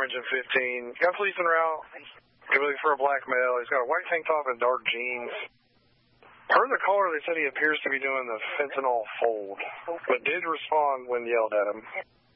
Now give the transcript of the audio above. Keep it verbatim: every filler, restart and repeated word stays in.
Orange and fifteen. Got police en route. They're looking for a black male. He's got a white tank top and dark jeans. Per the caller, they said he appears to be doing the fentanyl fold, but did respond when yelled at him.